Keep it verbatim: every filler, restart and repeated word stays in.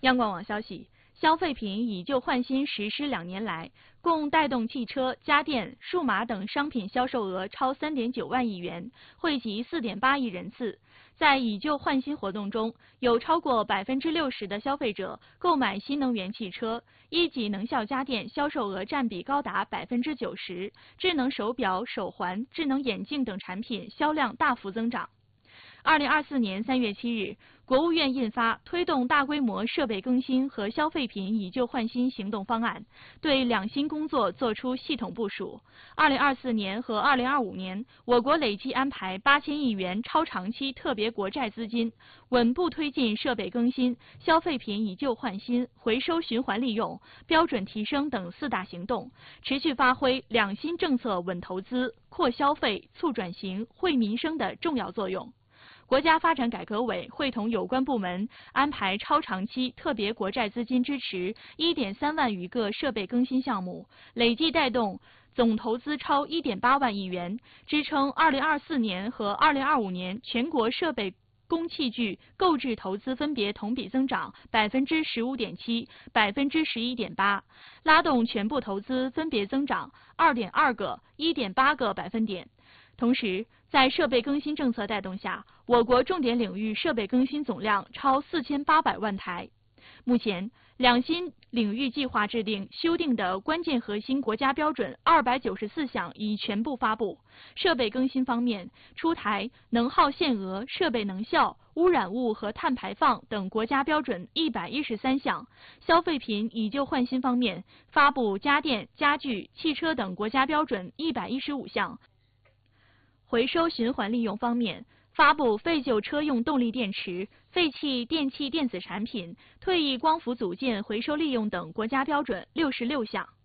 央广网消息，消费品以旧换新实施两年来，共带动汽车、家电、数码等商品销售额超 三点九万亿元，惠及 四点八亿人次。在以旧换新活动中，有超过 百分之六十 的消费者购买新能源汽车，一级能效家电销售额占比高达 百分之九十， 智能手表、手环、智能眼镜等产品销量大幅增长。二零二四年三月七日，国务院印发《推动大规模设备更新和消费品以旧换新行动方案》，对两新工作作出系统部署。二零二四年和二零二五年，我国累计安排八千亿元超长期特别国债资金，稳步推进设备更新、消费品以旧换新、回收循环利用、标准提升等四大行动，持续发挥两新政策稳投资、扩消费、促转型、惠民生的重要作用。国家发展改革委会同有关部门安排超长期特别国债资金支持 一点三万余个设备更新项目，累计带动总投资超 一点八万亿元，支撑二零二四年和二零二五年全国设备工器具购置投资分别同比增长 百分之十五点七、百分之十一点八， 拉动全部投资分别增长 二点二个、一点八个百分点。同时，在设备更新政策带动下，我国重点领域设备更新总量超四千八百万台。目前，两新领域计划制定修订的关键核心国家标准二百九十四项已全部发布。设备更新方面，出台能耗限额、设备能效、污染物和碳排放等国家标准一百一十三项；消费品以旧换新方面，发布家电、家具、汽车等国家标准一百一十五项。回收循环利用方面，发布废旧车用动力电池、废弃电器电子产品、退役光伏组件回收利用等国家标准六十六项。